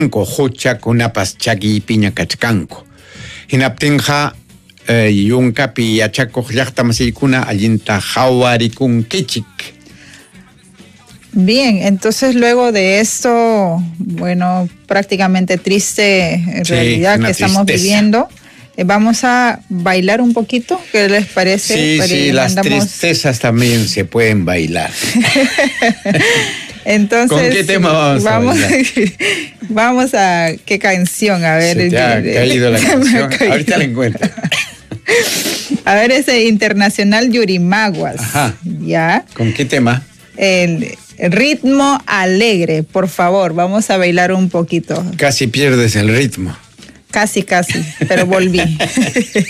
Jocha, Kunapas, Chaki, Piña, Cachcanco. Hinaptinja, Yuncapi, Yachaco, Yachtamasicuna, Allinta, Jawaricun, Kichik. Bien, entonces luego de esto, bueno, prácticamente triste realidad que estamos viviendo, vamos a bailar un poquito, ¿qué les parece? Sí, las tristezas también se pueden bailar. Entonces, ¿con qué tema vamos a bailar? Vamos a qué canción, a ver. Se te ha caído la canción, ahorita la encuentro. A ver, ese Internacional Yurimaguas. Ajá. ¿Ya? ¿Con qué tema? El ritmo alegre, por favor, vamos a bailar un poquito. Casi pierdes el ritmo. Casi, pero volví.